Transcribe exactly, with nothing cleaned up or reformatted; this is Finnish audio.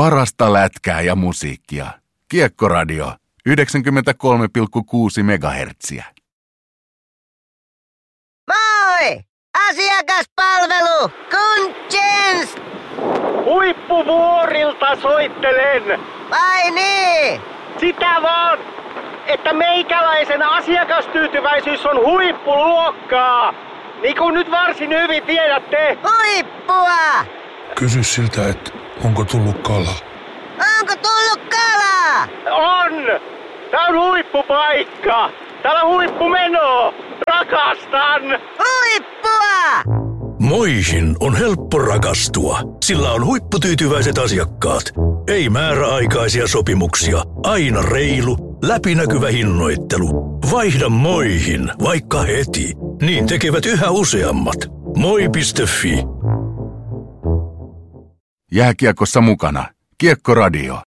Parasta lätkää ja musiikkia. Kiekkoradio yhdeksänkymmentäkolme pilkku kuusi megahertsiä. Moi! Asiakaspalvelu! Kunchens! Huippuvuorilta soittelen! Vai niin? Sitä vaan, että meikäläisen asiakastyytyväisyys on huippuluokkaa! Niin kuin nyt varsin hyvin tiedätte. Huippua! Kysy siltä, että onko tullut kala. Onko tullut kalaa? On! Tää on huippupaikka! Täällä huippumeno! Rakastan! Huippua! Moihin on helppo rakastua, sillä on huipputyytyväiset asiakkaat. Ei määräaikaisia sopimuksia, aina reilu, läpinäkyvä hinnoittelu. Vaihda Moihin, vaikka heti. Niin tekevät yhä useammat. moi piste fi. Jääkiekossa mukana. Kiekkoradio